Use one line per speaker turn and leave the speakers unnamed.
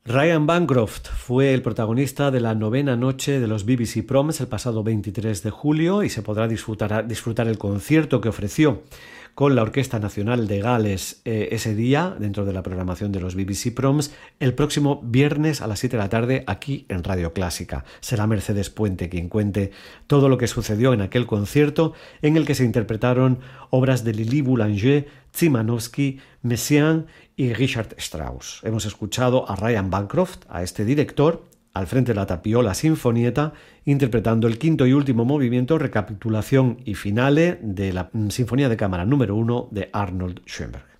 Ryan Bancroft fue el protagonista de la novena noche de los BBC Proms el pasado 23 de julio y se podrá disfrutar el concierto que ofreció con la Orquesta Nacional de Gales ese día dentro de la programación de los BBC Proms el próximo viernes a las 7 de la tarde aquí en Radio Clásica. Será Mercedes Puente quien cuente todo lo que sucedió en aquel concierto en el que se interpretaron obras de Lili Boulanger, Szymanowski, Messiaen y Richard Strauss. Hemos escuchado a Ryan Bancroft, a este director, al frente de la Tapiola Sinfonietta, interpretando el quinto y último movimiento, recapitulación y finale de la Sinfonía de Cámara número 1 de Arnold Schoenberg.